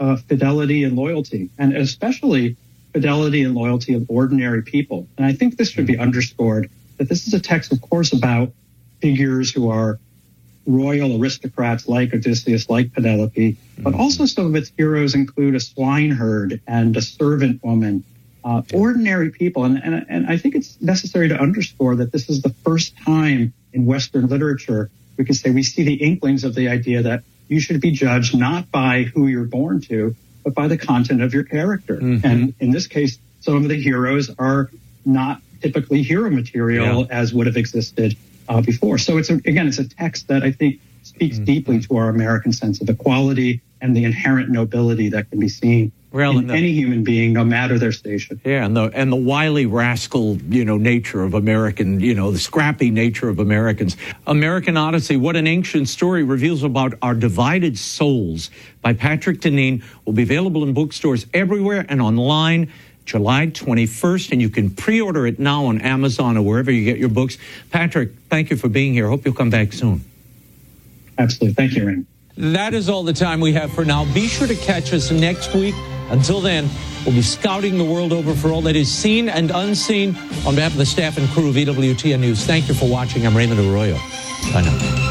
fidelity and loyalty, and especially fidelity and loyalty of ordinary people. And I think this should be underscored, that this is a text, of course, about figures who are royal aristocrats like Odysseus, like Penelope, but also some of its heroes include a swineherd and a servant woman, ordinary people. And I think it's necessary to underscore that this is the first time in Western literature we can say we see the inklings of the idea that you should be judged not by who you're born to, but by the content of your character. And in this case, some of the heroes are not typically hero material as would have existed before. So it's a text that I think speaks deeply to our American sense of equality and the inherent nobility that can be seen in any human being, no matter their station. Yeah, and the wily rascal, nature of American, the scrappy nature of Americans. American Odyssey, What an Ancient Story, reveals about our divided souls by Patrick Deneen, will be available in bookstores everywhere and online July 21st, and you can pre-order it now on Amazon or wherever you get your books. Patrick, thank you for being here. Hope you'll come back soon. Absolutely. Thank you, Raymond. That is all the time we have for now. Be sure to catch us next week. Until then, we'll be scouting the world over for all that is seen and unseen. On behalf of the staff and crew of EWTN News, thank you for watching. I'm Raymond Arroyo. Bye now.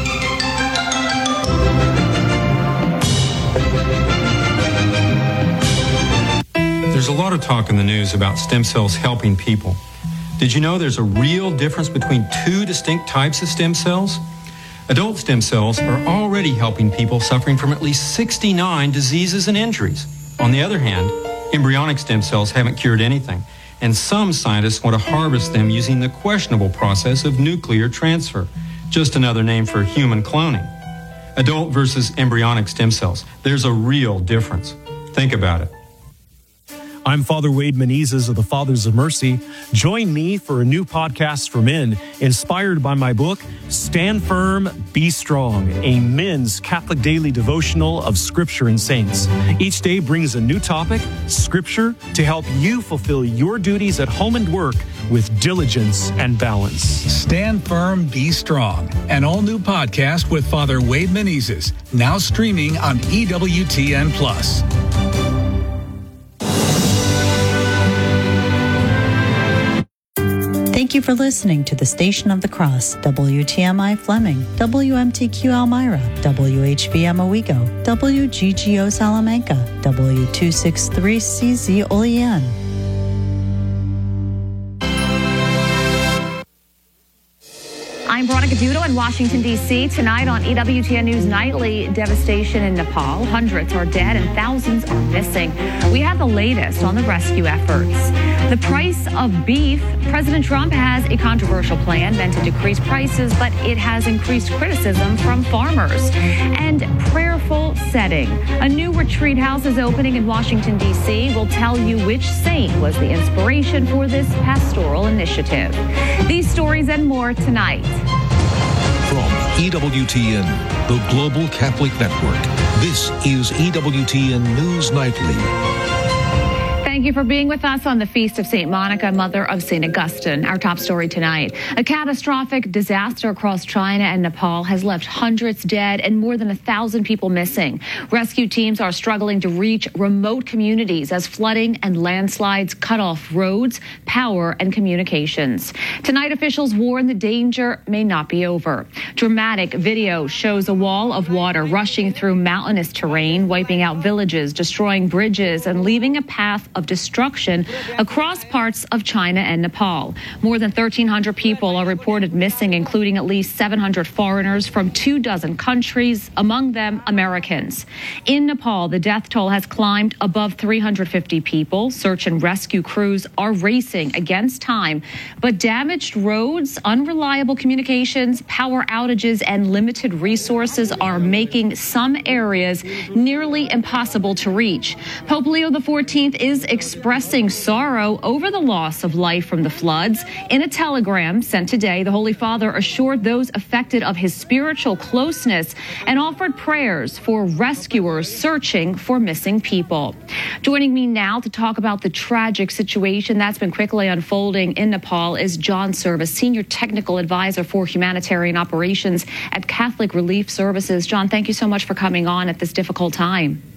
There's a lot of talk in the news about stem cells helping people. Did you know there's a real difference between two distinct types of stem cells? Adult stem cells are already helping people suffering from at least 69 diseases and injuries. On the other hand, embryonic stem cells haven't cured anything, and some scientists want to harvest them using the questionable process of nuclear transfer, just another name for human cloning. Adult versus embryonic stem cells, there's a real difference. Think about it. I'm Father Wade Menezes of the Fathers of Mercy. Join me for a new podcast for men inspired by my book, Stand Firm, Be Strong, a men's Catholic daily devotional of Scripture and saints. Each day brings a new topic, Scripture, to help you fulfill your duties at home and work with diligence and balance. Stand Firm, Be Strong, an all-new podcast with Father Wade Menezes, now streaming on EWTN+. Thank you for listening to the Station of the Cross, WTMI Fleming, WMTQ Elmira, WHBM Owego, WGGO Salamanca, W263CZ Olean. I'm Veronica Dudo in Washington, D.C. Tonight on EWTN News Nightly, devastation in Nepal. Hundreds are dead and thousands are missing. We have the latest on the rescue efforts. The price of beef. President Trump has a controversial plan meant to decrease prices, but it has increased criticism from farmers. And prayerful setting. A new retreat house is opening in Washington, D.C. We'll tell you which saint was the inspiration for this pastoral initiative. These stories and more tonight. From EWTN, the Global Catholic Network, this is EWTN News Nightly. Thank you for being with us on the Feast of St. Monica, Mother of St. Augustine. Our top story tonight. A catastrophic disaster across China and Nepal has left hundreds dead and more than 1,000 people missing. Rescue teams are struggling to reach remote communities as flooding and landslides cut off roads, power, and communications. Tonight, officials warn the danger may not be over. Dramatic video shows a wall of water rushing through mountainous terrain, wiping out villages, destroying bridges, and leaving a path of destruction across parts of China and Nepal. More than 1,300 people are reported missing, including at least 700 foreigners from 24 countries, among them Americans. In Nepal, the death toll has climbed above 350 people. Search and rescue crews are racing against time, but damaged roads, unreliable communications, power outages, and limited resources are making some areas nearly impossible to reach. Pope Leo XIV is expressing sorrow over the loss of life from the floods. In a telegram sent today, the Holy Father assured those affected of his spiritual closeness and offered prayers for rescuers searching for missing people. Joining me now to talk about the tragic situation that's been quickly unfolding in Nepal is John Service, Senior Technical Advisor for Humanitarian Operations at Catholic Relief Services. John, thank you so much for coming on at this difficult time.